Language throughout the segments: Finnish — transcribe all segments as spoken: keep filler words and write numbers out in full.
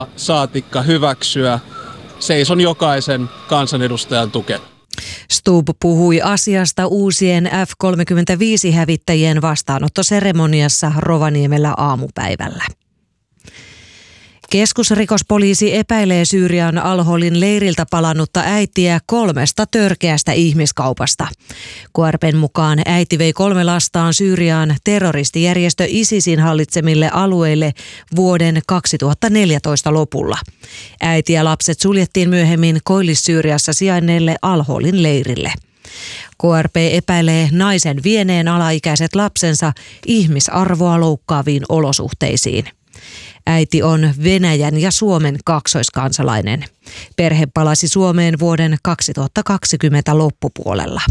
saatikka hyväksyä. Seison jokaisen kansanedustajan tukena. Stubb puhui asiasta uusien F kolmekymmentäviisi-hävittäjien vastaanottoseremoniassa Rovaniemellä aamupäivällä. Keskusrikospoliisi epäilee Syyrian Al-Holin leiriltä palannutta äitiä kolmesta törkeästä ihmiskaupasta. K R P:n mukaan äiti vei kolme lastaan Syyriaan terroristijärjestö ISISin hallitsemille alueille vuoden kaksituhattaneljätoista lopulla. Äiti ja lapset suljettiin myöhemmin Koillis-Syyriassa sijainneelle Al-Holin leirille. K R P epäilee naisen vieneen alaikäiset lapsensa ihmisarvoa loukkaaviin olosuhteisiin. Äiti on Venäjän ja Suomen kaksoiskansalainen. Perhe palasi Suomeen vuoden kaksituhattakaksikymmentä loppupuolella.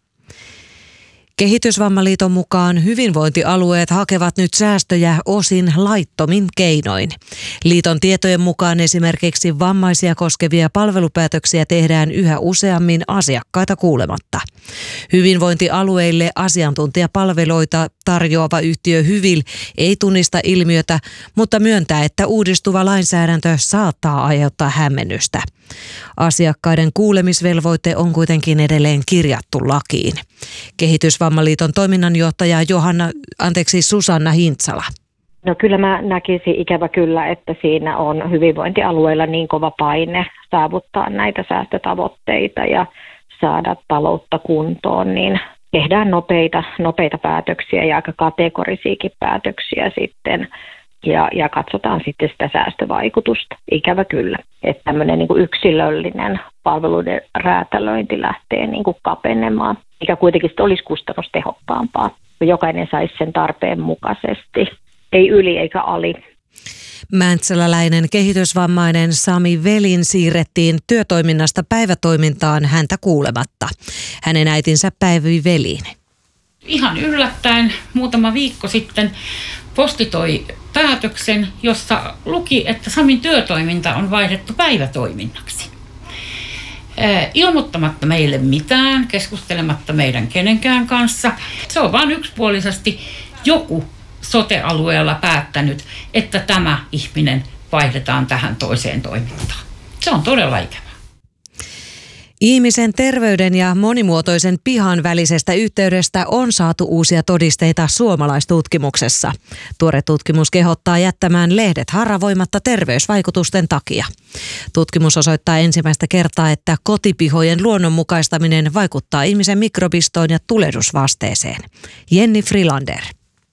Kehitysvammaliiton mukaan hyvinvointialueet hakevat nyt säästöjä osin laittomin keinoin. Liiton tietojen mukaan esimerkiksi vammaisia koskevia palvelupäätöksiä tehdään yhä useammin asiakkaita kuulematta. Hyvinvointialueille asiantuntijapalveluita tarjoava yhtiö Hyvil ei tunnista ilmiötä, mutta myöntää, että uudistuva lainsäädäntö saattaa aiheuttaa hämmennystä. Asiakkaiden kuulemisvelvoite on kuitenkin edelleen kirjattu lakiin. Kehitysvammaliiton toiminnanjohtaja Johanna, anteeksi Susanna Hintsala. No kyllä mä näkisin ikävä kyllä, että siinä on hyvinvointialueilla niin kova paine saavuttaa näitä säästötavoitteita ja saada taloutta kuntoon, niin tehdään nopeita, nopeita päätöksiä ja aika kategorisiakin päätöksiä sitten. Ja, ja katsotaan sitten sitä säästövaikutusta, ikävä kyllä. Että tämmöinen niin kuin yksilöllinen palveluiden räätälöinti lähtee niin kuin kapenemaan, mikä kuitenkin olisi kustannustehokkaampaa. Jokainen saisi sen tarpeen mukaisesti, ei yli eikä ali. Mäntsäläläinen kehitysvammainen Sami Velin siirrettiin työtoiminnasta päivätoimintaan häntä kuulematta. Hänen äitinsä Päivi Veliin. Ihan yllättäen muutama viikko sitten posti toi päätöksen, jossa luki, että Samin työtoiminta on vaihdettu päivätoiminnaksi. Ilmoittamatta meille mitään, keskustelematta meidän kenenkään kanssa. Se on vain yksipuolisesti joku sote-alueella päättänyt, että tämä ihminen vaihdetaan tähän toiseen toimintaan. Se on todella ikävää. Ihmisen terveyden ja monimuotoisen pihan välisestä yhteydestä on saatu uusia todisteita suomalaistutkimuksessa. Tuore tutkimus kehottaa jättämään lehdet haravoimatta terveysvaikutusten takia. Tutkimus osoittaa ensimmäistä kertaa, että kotipihojen luonnonmukaistaminen vaikuttaa ihmisen mikrobistoon ja tulehdusvasteeseen. Jenni Frilander.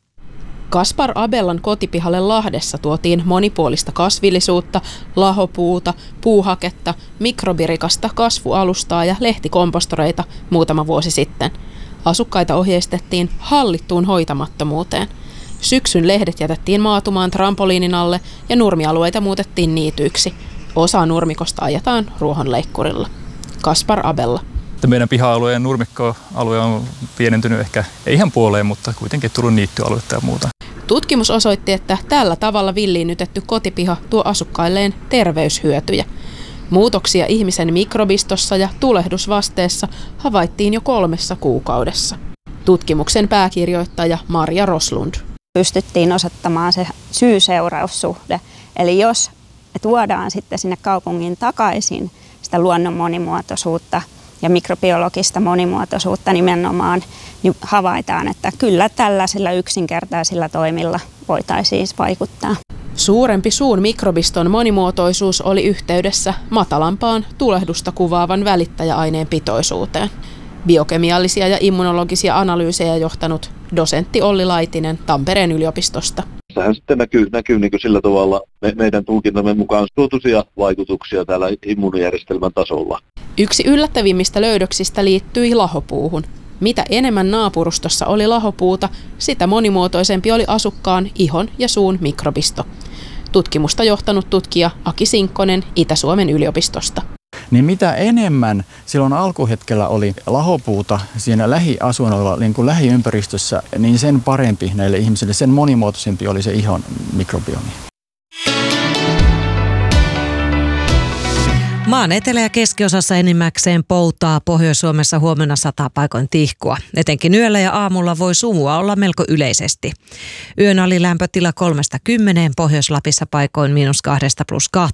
Kaspar Abellan kotipihalle Lahdessa tuotiin monipuolista kasvillisuutta, lahopuuta, puuhaketta, mikrobirikasta kasvualustaa ja lehtikompostoreita muutama vuosi sitten. Asukkaita ohjeistettiin hallittuun hoitamattomuuteen. Syksyn lehdet jätettiin maatumaan trampoliinin alle ja nurmialueita muutettiin niityiksi. Osa nurmikosta ajetaan ruohonleikkurilla. Kaspar Abella. Meidän piha-alueen nurmikkoalue on pienentynyt ehkä ei ihan puoleen, mutta kuitenkin tullut niittyaluetta ja muuta. Tutkimus osoitti, että tällä tavalla villiinnytetty kotipiha tuo asukkailleen terveyshyötyjä. Muutoksia ihmisen mikrobistossa ja tulehdusvasteessa havaittiin jo kolmessa kuukaudessa. Tutkimuksen pääkirjoittaja Marja Roslund. Pystyttiin osoittamaan se syy-seuraussuhde. Eli jos tuodaan sitten sinne kaupungin takaisin sitä luonnon monimuotoisuutta ja mikrobiologista monimuotoisuutta nimenomaan, niin havaitaan, että kyllä tällaisilla yksinkertaisilla toimilla voitaisiin vaikuttaa. Suurempi suun mikrobiston monimuotoisuus oli yhteydessä matalampaan tulehdusta kuvaavan välittäjäaineen pitoisuuteen. Biokemiallisia ja immunologisia analyysejä johtanut dosentti Olli Laitinen Tampereen yliopistosta. Tähän sitten näkyy, näkyy niin kuin sillä tavalla me, meidän tulkintamme mukaan suotuisia vaikutuksia täällä immuunijärjestelmän tasolla. Yksi yllättävimmistä löydöksistä liittyi lahopuuhun. Mitä enemmän naapurustossa oli lahopuuta, sitä monimuotoisempi oli asukkaan ihon ja suun mikrobisto. Tutkimusta johtanut tutkija Aki Sinkkonen Itä-Suomen yliopistosta. Niin mitä enemmän silloin alkuhetkellä oli lahopuuta siinä lähiasuinnoilla, niin kuin lähiympäristössä, niin sen parempi näille ihmisille, sen monimuotoisempi oli se ihon mikrobiomi. Maan etelä- ja keskiosassa enimmäkseen poutaa, Pohjois-Suomessa huomenna sataa paikoin tihkua. Etenkin yöllä ja aamulla voi sumua olla melko yleisesti. Yön alilämpötila kolmesta kymmeneen, Pohjois-Lapissa paikoin miinus kahdesta plus kahteen.